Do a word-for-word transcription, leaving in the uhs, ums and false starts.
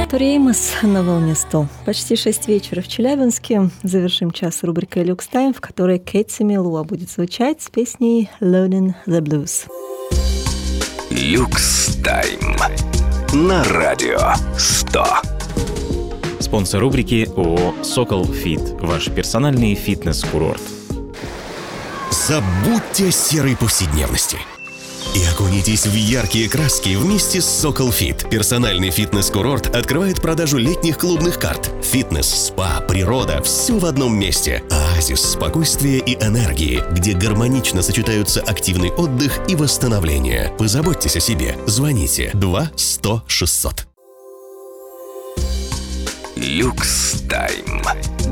Тори Эймос на волне сто. Почти шесть вечера в Челябинске. Завершим час рубрикой «Люкс Тайм», в которой Кэти Мелуа будет звучать с песней «Learning the Blues». Люкс Тайм на радио сто. Спонсор рубрики ООО «Сокол Фит». Ваш персональный фитнес-курорт. Забудьте о серой повседневности и окунитесь в яркие краски вместе с Сокол Фит. Персональный фитнес-курорт открывает продажу летних клубных карт. Фитнес, спа, природа – все в одном месте. Оазис спокойствия и энергии, где гармонично сочетаются активный отдых и восстановление. Позаботьтесь о себе. Звоните два сто шестьсот. Люкс Тайм.